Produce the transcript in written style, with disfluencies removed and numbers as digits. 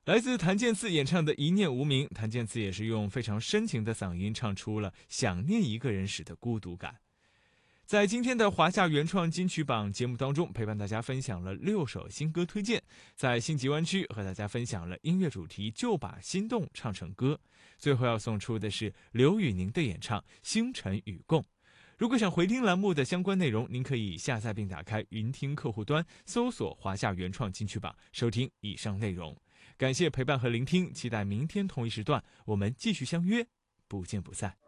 来自谭健次演唱的《一念无名》，谭健次也是用非常深情的嗓音唱出了想念一个人时的孤独感。在今天的华夏原创金曲榜节目当中，陪伴大家分享了6首新歌推荐，在星级湾区和大家分享了音乐主题就把心动唱成歌，最后要送出的是刘宇宁的演唱《星辰与共》。如果想回听栏目的相关内容，您可以下载并打开云听客户端，搜索华夏原创金曲榜，收听以上内容。感谢陪伴和聆听，期待明天同一时段我们继续相约，不见不散。